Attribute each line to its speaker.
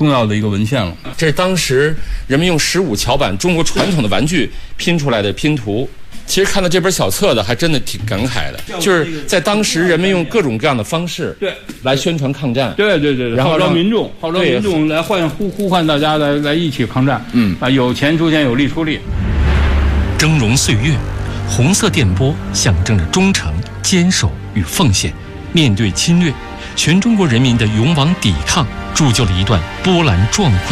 Speaker 1: 重要的一个文献了。
Speaker 2: 这是当时人们用15桥板中国传统的玩具拼出来的拼图。其实看到这本小册子还真的挺感慨的，就是在当时人们用各种各样的方式来宣传抗战，
Speaker 1: 对，然后号召民众来呼唤大家来一起抗战。有钱出钱，有力出力。
Speaker 3: 峥嵘岁月，红色电波象征着忠诚、坚守与奉献。面对侵略，全中国人民的勇往抵抗，铸就了一段波澜壮阔